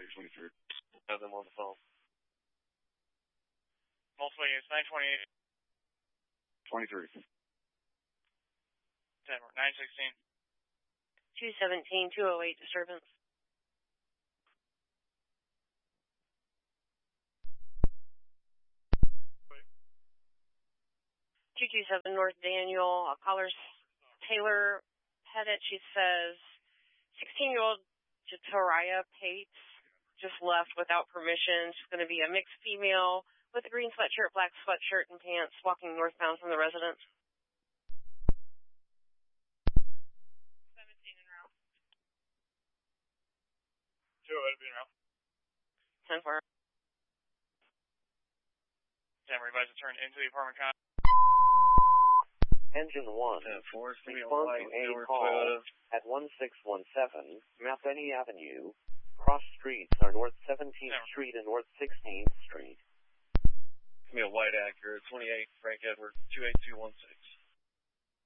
23rd. Have them on the phone. Multiple units, 928. 23. 916. 217, 208 disturbance. 227 North Daniel, caller's Taylor Pettit. She says 16-year-old Jataraya Pates just left without permission. She's going to be a mixed female with a green sweatshirt, black sweatshirt, and pants walking northbound from the residence. 17 en route. 208 en route. 10-4. 10, revised to turn into the apartment complex. Engine 1, respond to a call at 1617 Mapeni Avenue. Cross streets are North 17th Street and North 16th Street. Give me a white Acura, 28, Frank Edward, 28216.